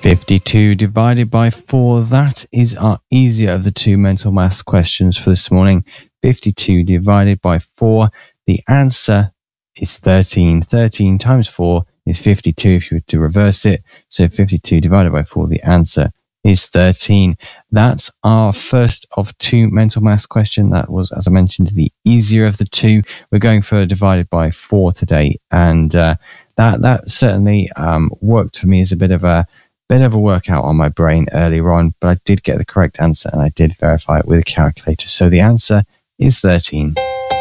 52 divided by 4. That is our easier of the two mental maths questions for this morning. 52 divided by 4. The answer is 13. 13 times 4 is 52 if you were to reverse it. So 52 divided by 4, the answer is 13. That's our first of two mental maths question. That was, as I mentioned, the easier of the two. We're going for divided by 4 today. And that certainly worked for me as a bit of a workout on my brain earlier on, but I did get the correct answer and I did verify it with a calculator. So the answer is 13.